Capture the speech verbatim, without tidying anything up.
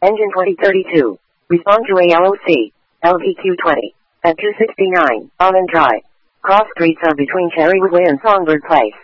Engine twenty thirty-two. Respond to A L O C. L V Q twenty. At two sixty-nine, Almond Drive. Cross streets are between Cherrywood Way and Songbird Place.